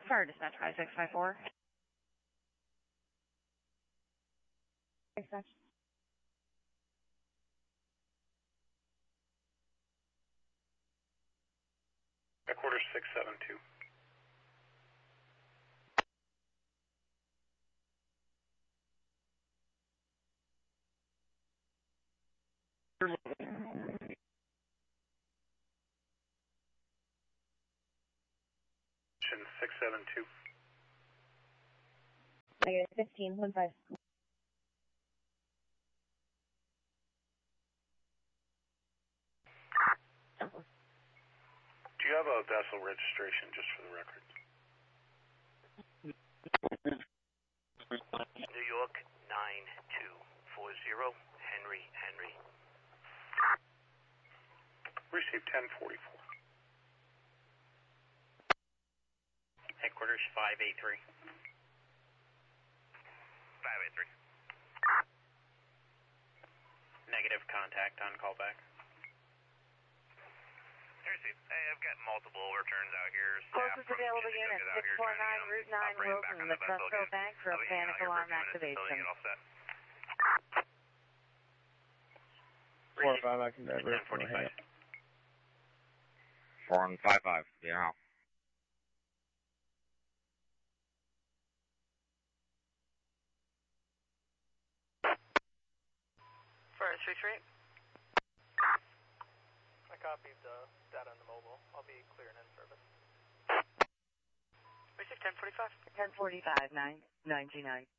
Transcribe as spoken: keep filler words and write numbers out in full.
Fire dispatch five six five four. Dispatch. Headquarters six seven two. six seven two. Negative fifteen, one five. Do you have a vessel registration just for the record? New York nine two four zero, Henry, Henry. Received ten forty-four. Headquarters five eight three. five eight three. Negative contact on callback. Received. Hey, I've got multiple returns out here. Closest available unit, six four nine, Route nine, Wilson, the Cresco Bank for a panic alarm activation. Four five, I can divert. ten forty-five. Four and five five. Yeah. Fire three three. I copied the data on the mobile. I'll be clearing in service. Receive ten forty-five. ten forty-five, nine ninety-nine.